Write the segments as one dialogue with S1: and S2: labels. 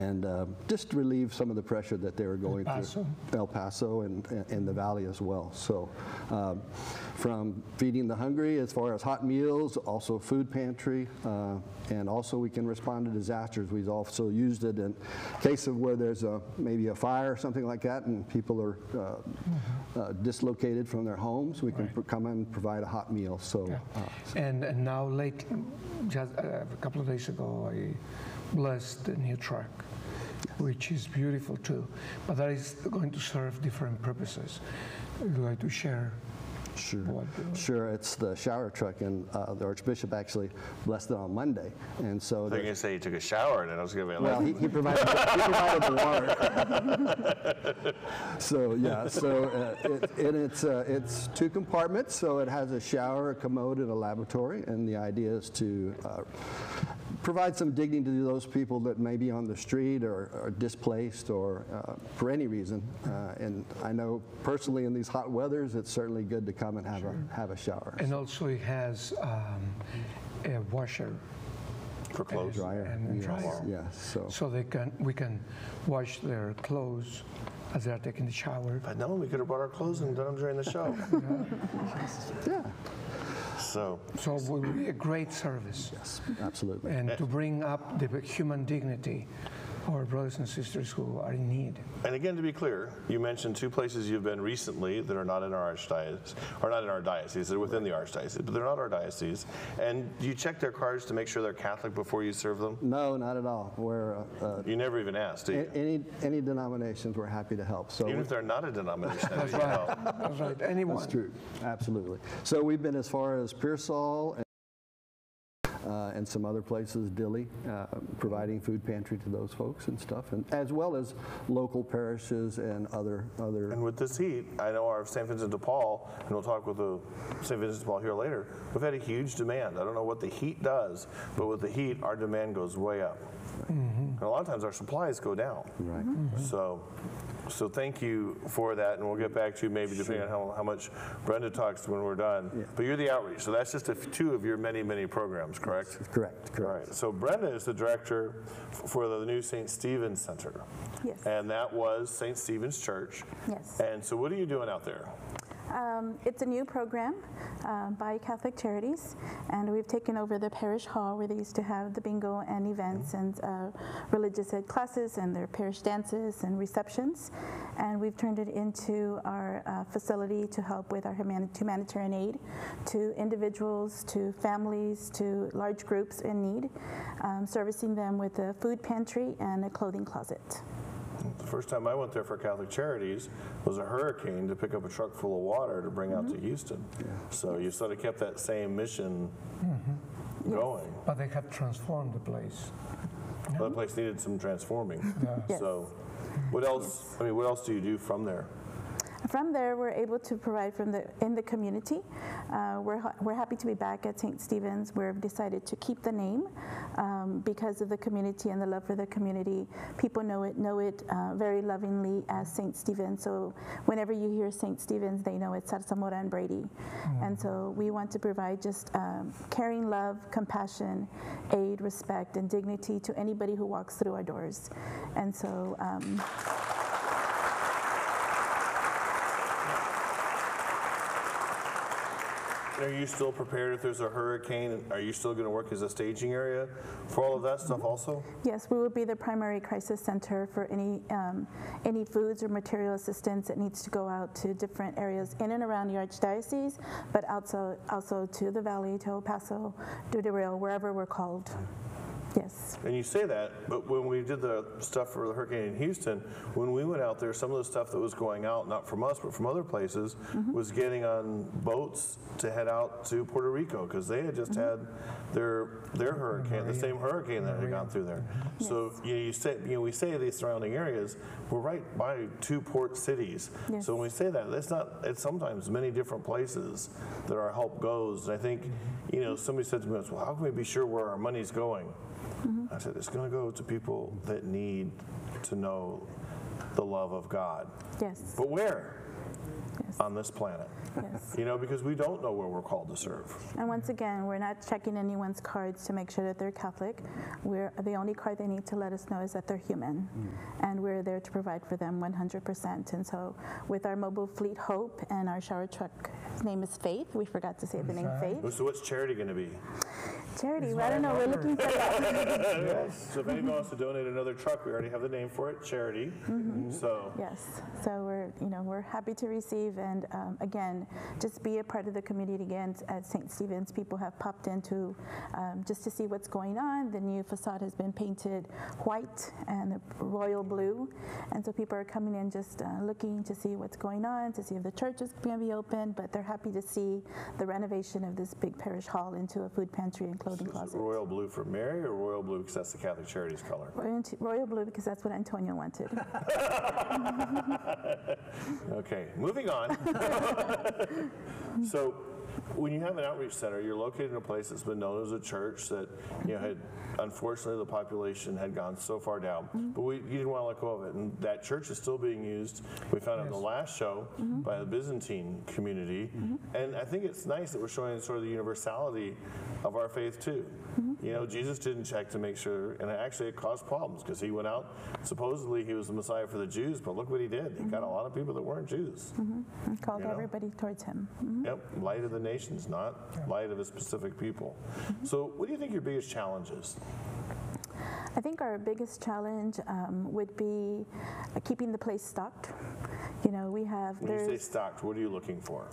S1: and just relieve some of the pressure that they were going through. El Paso and the valley as well. So from feeding the hungry as far as hot meals, also food pantry, and also we can respond to disasters. We've also used it in case of where there's maybe a fire or something like that and people are dislocated from their homes. We can come and provide a hot meal. So,
S2: and now just a couple of days ago, I blessed the new truck, which is beautiful too, but that is going to serve different purposes. Would you like to share?
S1: Sure. It's the shower truck, and the Archbishop actually blessed it on Monday, and so.
S3: They're going to say he took a shower, and I was going to be
S1: like. Well, he provided the water. So yeah, it's 2 compartments, so it has a shower, a commode, and a lavatory, and the idea is to provide some dignity to those people that may be on the street or are displaced or for any reason. And I know personally in these hot weathers, it's certainly good to come and have a shower.
S2: And also it has a washer
S3: for clothes,
S1: dryer,
S2: and dryer.
S1: Yes.
S2: So we can wash their clothes as they're taking the shower.
S3: If I'd known, we could have brought our clothes and done them during the show.
S1: Yeah.
S2: So it would be a great service.
S1: Yes, absolutely.
S2: And to bring up the human dignity of our brothers and sisters who are in need.
S3: And again, to be clear, you mentioned 2 places you've been recently that are not in our archdiocese, or not in our diocese, they're within the archdiocese, but they're not our diocese. And do you check their cards to make sure they're Catholic before you serve them?
S1: No, not at all. We're
S3: you never even asked, do you?
S1: Any denominations, we're happy to help. So
S3: even if they're not a denomination,
S2: that's right. That's right. Anyone.
S1: That's true. Absolutely. So we've been as far as Pearsall and some other places, Dilley, providing food pantry to those folks and stuff, and as well as local parishes and other.
S3: And with this heat, I know our St. Vincent de Paul, and we'll talk with the St. Vincent de Paul here later, we've had a huge demand. I don't know what the heat does, but with the heat, our demand goes way up. And a lot of times our supplies go down.
S1: Right.
S3: So thank you for that, and we'll get back to you maybe depending on how much Brenda talks when we're done.
S1: Yeah.
S3: But you're the outreach, so that's just 2 of your many, many programs, correct?
S1: Correct.
S3: All right. So Brenda is the director for the new St. Stephen's Center.
S4: Yes.
S3: And that was St. Stephen's Church.
S4: Yes.
S3: And so what are you doing out there?
S4: It's a new program by Catholic Charities, and we've taken over the parish hall where they used to have the bingo and events and religious ed classes and their parish dances and receptions, and we've turned it into our facility to help with our humanitarian aid to individuals, to families, to large groups in need, servicing them with a food pantry and a clothing closet.
S3: The first time I went there for Catholic Charities was a hurricane to pick up a truck full of water to bring out to Houston. Yeah. So you sort of kept that same mission going.
S2: But they have transformed the place.
S3: Well, the place needed some transforming.
S4: Yes.
S3: So what else? I mean, what else do you do from there?
S4: From there, we're able to provide in the community. We're happy to be back at St. Stephen's. We've decided to keep the name because of the community and the love for the community. People know it very lovingly as St. Stephen's. So whenever you hear St. Stephen's, they know it's Zarzamora and Brady. And so we want to provide just caring love, compassion, aid, respect, and dignity to anybody who walks through our doors. And so.
S3: Are you still prepared if there's a hurricane? Are you still going to work as a staging area for all of that stuff also?
S4: Yes, we will be the primary crisis center for any foods or material assistance that needs to go out to different areas in and around the Archdiocese, but also to the Valley, to El Paso, to Del Rio, wherever we're called. Yes.
S3: And you say that, but when we did the stuff for the hurricane in Houston, when we went out there, some of the stuff that was going out, not from us, but from other places, was getting on boats to head out to Puerto Rico, because they had just had their hurricane, the same hurricane that had gone through there.
S4: Yes.
S3: So we say these surrounding areas, we're right by 2 port cities.
S4: Yes.
S3: So when we say that, it's sometimes many different places that our help goes. And I think, somebody said to me, well, how can we be sure where our money's going? I said, it's going to go to people that need to know the love of God.
S4: Yes.
S3: But where? on this planet.
S4: Yes.
S3: You know, because we don't know where we're called to serve.
S4: And once again, we're not checking anyone's cards to make sure that they're Catholic. The only card they need to let us know is that they're human, and we're there to provide for them 100%. And so with our mobile fleet Hope and our shower truck, his name is Faith. We forgot to say the name Faith.
S3: So what's charity going to be?
S4: Charity, well, I don't know, we're looking for that.
S3: So if anyone wants to donate another truck, we already have the name for it, charity. So
S4: Yes, so we're happy to receive, and again, just be a part of the community again. At St. Stephen's, people have popped in to just to see what's going on. The new facade has been painted white and royal blue, and so people are coming in just looking to see what's going on, to see if the church is going to be open, but they're happy to see the renovation of this big parish hall into a food pantry and clothing
S3: is it
S4: closet.
S3: royal blue for Mary or royal blue because that's the Catholic Charities color?
S4: Royal blue because that's what Antonio wanted.
S3: Okay, moving on. So when you have an outreach center, you're located in a place that's been known as a church that, you know, had, unfortunately, the population had gone so far down, but you didn't want to let go of it. And that church is still being used, we found out in the last show, by the Byzantine community. And I think it's nice that we're showing sort of the universality of our faith too. You know, Jesus didn't check to make sure, and actually it caused problems because he went out, supposedly he was the Messiah for the Jews, but look what he did. He got a lot of people that weren't Jews.
S4: And called
S3: You know?
S4: everybody towards him.
S3: Yep, light of the nations, not light of a specific people. So what do you think your biggest challenge is?
S4: I think our biggest challenge would be keeping the place stocked. You know, we have
S3: When you say stocked, what are you looking for?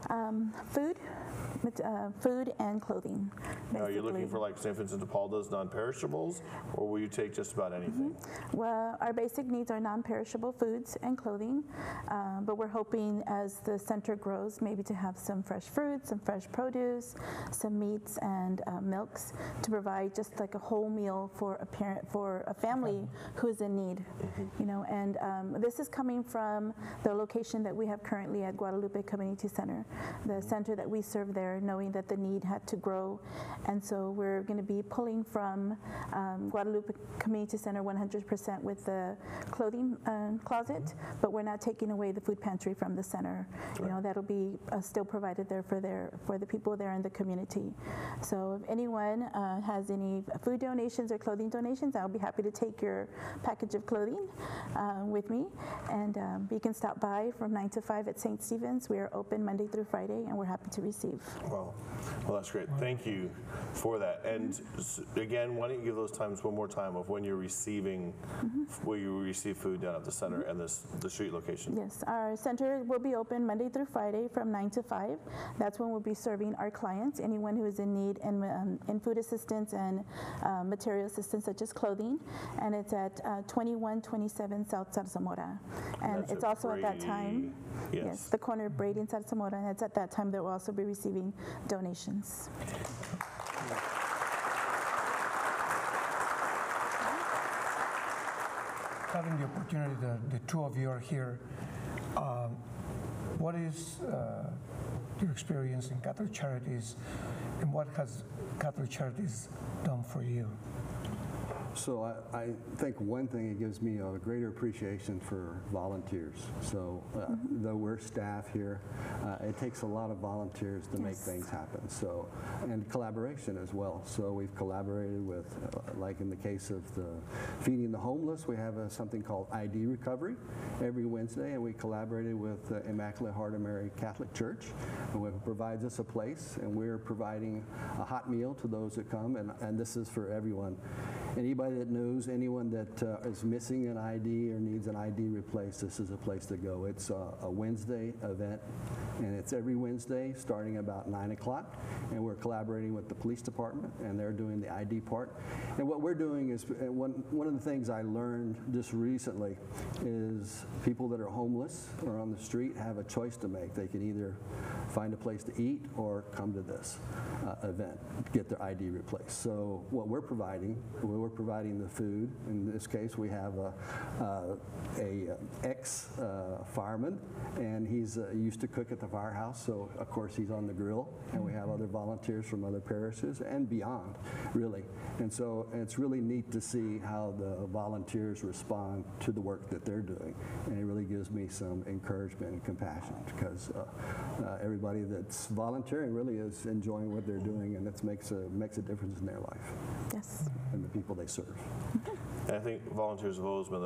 S4: food and clothing.
S3: Now, are you looking
S4: basically.
S3: for, like St. Vincent de Paul does, non-perishables, or will you take just about anything?
S4: Well, our basic needs are non-perishable foods and clothing, but we're hoping as the center grows, maybe to have some fresh fruits, some fresh produce, some meats and milks to provide just like a whole meal for a parent, for a family who's in need. You know, and this is coming from the location that we have currently at Guadalupe Community Center, the center that we serve there, knowing that the need had to grow, and so we're going to be pulling from Guadalupe Community Center 100% with the clothing closet, but we're not taking away the food pantry from the center. You know, that'll be still provided there for the people there in the community. So if anyone has any food donations or clothing donations, I'll be happy to take your package of clothing with me, and you can stop by from 9 to 5 at St. Stephen's. We are open Monday through Friday, and we're happy to receive.
S3: Well, that's great. Thank you for that. And again, why don't you give those times one more time of when you're receiving, where you receive food down at the center and the street location?
S4: Yes, our center will be open Monday through Friday from 9 to 5. That's when we'll be serving our clients, anyone who is in need in food assistance and material assistance such as clothing. And it's at 2127 South Zarzamora. And
S3: That's
S4: it's
S3: at
S4: also at that time,
S3: Brady.
S4: yes, the corner of Brady and Zarzamora, and it's at that time that we'll also be receiving donations.
S2: Having the opportunity, the two of you are here. What is your experience in Catholic Charities, and what has Catholic Charities done for you?
S1: So I think one thing, it gives me a greater appreciation for volunteers. So though we're staff here, it takes a lot of volunteers to make things happen. So, and collaboration as well. So we've collaborated with, like in the case of the Feeding the Homeless, we have something called ID Recovery every Wednesday, and we collaborated with Immaculate Heart of Mary Catholic Church, who provides us a place, and we're providing a hot meal to those that come, and this is for everyone. Anybody that knows anyone that is missing an ID or needs an ID replaced, this is a place to go. It's a Wednesday event, and it's every Wednesday starting about 9 o'clock, and we're collaborating with the police department, and they're doing the ID part. And what we're doing is, one of the things I learned just recently is people that are homeless or on the street have a choice to make. They can either find a place to eat or come to this event, get their ID replaced. So what we're providing, we're we're providing the food. In this case, we have a ex-fireman, and he's used to cook at the firehouse, so of course he's on the grill. And we have other volunteers from other parishes and beyond, really. And so it's really neat to see how the volunteers respond to the work that they're doing. And it really gives me some encouragement and compassion, because everybody that's volunteering really is enjoying what they're doing, and it makes a difference in their life
S4: Yes.
S1: and the people they serve.
S3: And I think volunteers have always been the